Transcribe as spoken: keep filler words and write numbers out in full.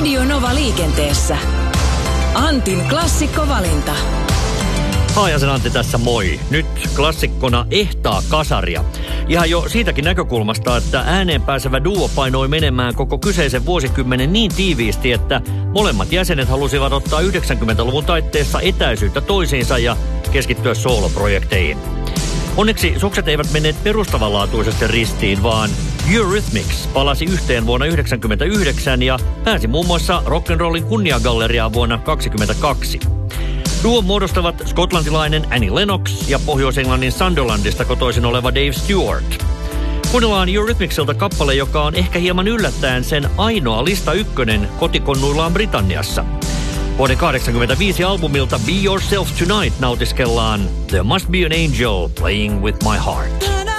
Radio Nova liikenteessä. Antin klassikkovalinta. Haajasen Antti tässä, moi. Nyt klassikkona ehtaa kasaria. Ihan jo siitäkin näkökulmasta, että ääneen pääsevä duo painoi menemään koko kyseisen vuosikymmenen niin tiiviisti, että molemmat jäsenet halusivat ottaa yhdeksänkymmentäluvun taitteessa etäisyyttä toisiinsa ja keskittyä sooloprojekteihin. Onneksi sukset eivät menneet perustavanlaatuisesti ristiin, vaan Eurythmics palasi yhteen vuonna yhdeksänkymmentäyhdeksän ja pääsi muun muassa rock'n'rollin kunniagalleriaan vuonna kaksikymmentäkaksi. Duon muodostavat skotlantilainen Annie Lennox ja Pohjois-Englannin Sunderlandista kotoisin oleva Dave Stewart. Kuunnellaan Eurythmicsilta kappale, joka on ehkä hieman yllättäen sen ainoa lista ykkönen kotikonnuillaan Britanniassa. Vuoden kahdeksankymmentäviisi albumilta Be Yourself Tonight nautiskellaan There Must Be an Angel Playing With My Heart.